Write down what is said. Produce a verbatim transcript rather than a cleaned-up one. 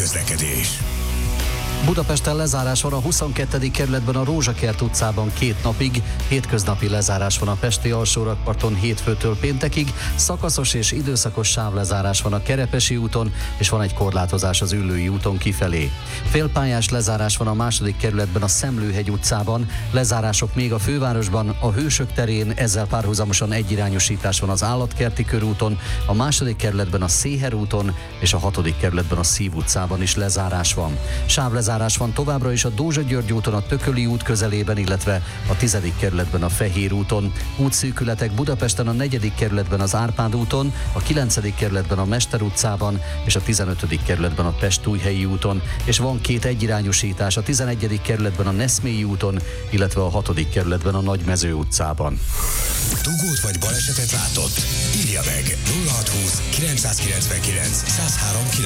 közlekedés. Budapesten lezárás van a huszonkettedik kerületben a Rózsakert utcában két napig, hétköznapi lezárás van a pesti alsórakparton hétfőtől péntekig, szakaszos és időszakos sávlezárás van a Kerepesi úton, és van egy korlátozás az Üllői úton kifelé. Félpályás lezárás van a második kerületben a Szemlőhegy utcában, lezárások még a fővárosban, a Hősök terén, ezzel párhuzamosan egyirányosítás van az Állatkerti körúton, a második kerületben a Széher úton, és a hatodik kerületben a Szív utcában is lezárás van. Sávlezárás van továbbra is a Dózsa-György úton, a Tököli út közelében, illetve a tizedik kerületben a Fehér úton. Útszűkületek Budapesten a negyedik kerületben az Árpád úton, a kilencedik kerületben a Mester utcában és a tizenötödik kerületben a Pest-Újhelyi úton, és van két egyirányosítás a tizenegyedik kerületben a Neszmélyi úton, illetve a hatodik kerületben a Nagymező utcában. Dugót vagy balesetet látott? Írja meg nulla hatszázhúsz kilencszázkilencvenkilenc százhárom